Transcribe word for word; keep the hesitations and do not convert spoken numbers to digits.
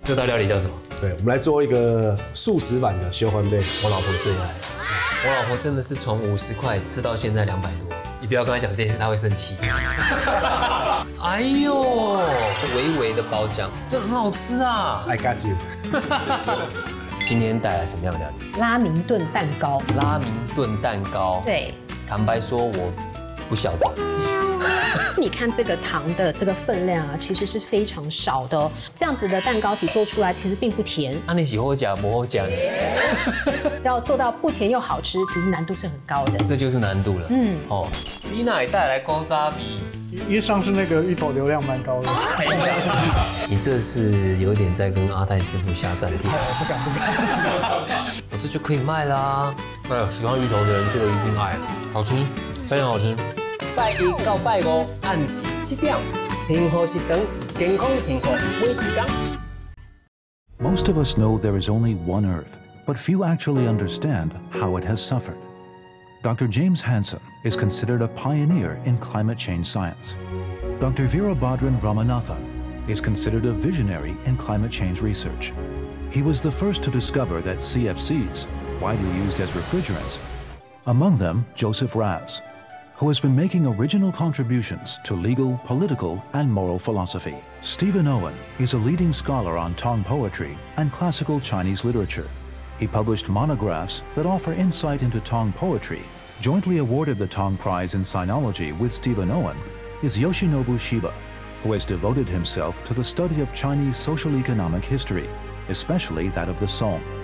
这道料理叫什么？ 对，我们来做一个素食版的修欢贝， 我老婆最爱。我老婆真的是从五十块吃到现在两百多。你不要跟她讲这件事，她会生气。哎呦，微微的包浆，这很好吃啊 ！I got you 。 今天带来什么样的料理？ 拉明顿蛋糕。 拉明顿蛋糕。 对。 坦白说，我不晓得。 你看这个糖的这个分量啊，其实是非常少的哦。这样子的蛋糕体做出来，其实并不甜。 啊，你喜欢讲不好讲？ 要做到不甜又好吃，其实难度是很高的。 这就是难度了。嗯，哦，你哪里带来高渣比？ 因为上次那个芋头流量蛮高的。 你这是有点在跟阿泰师傅下战帖。 不敢不敢。 我这就可以卖啦。哎，喜欢芋头的人就一定爱，好吃，非常好吃。拜一到拜五按时七点，幸福是长，健康幸福每一天。 Most of us know there is only one Earth, but few actually understand how it has suffered. Doctor James Hansen is considered a pioneer in climate change science. Doctor Veerabhadran Ramanathan is considered a visionary in climate change research. He was the first to discover that C F Cs, widely used as refrigerants, among them Joseph Raz, who has been making original contributions to legal, political, and moral philosophy. Stephen Owen is a leading scholar on Tong poetry and classical Chinese literature. He published monographs that offer insight into Tong poetry. Jointly awarded the Tong Prize in Sinology with Stephen Owen is Yoshinobu Shiba, who has devoted himself to the study of Chinese social-economic history, especially that of the Song.